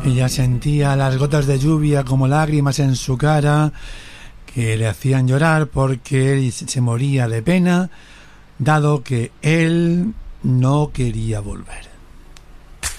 Ella sentía las gotas de lluvia como lágrimas en su cara que le hacían llorar porque él se moría de pena, dado que él no quería volver.